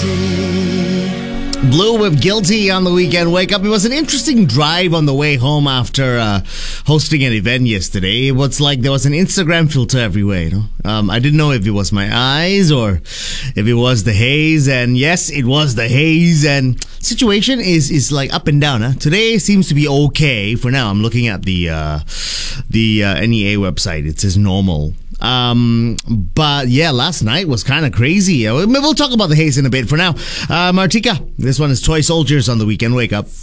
Blue with Guilty on the weekend wake up. It was an interesting drive on the way home after hosting an event yesterday. It was like there was an Instagram filter everywhere, you know. I didn't know if it was my eyes or if it was the haze. And yes, it was the haze. And situation is like up and down. Huh? Today seems to be okay for now. I'm looking at the NEA website. It says normal. But yeah, last night was kind of crazy. We'll talk about the haze in a bit. For now, Martika, this one is Toy Soldiers on the weekend wake up.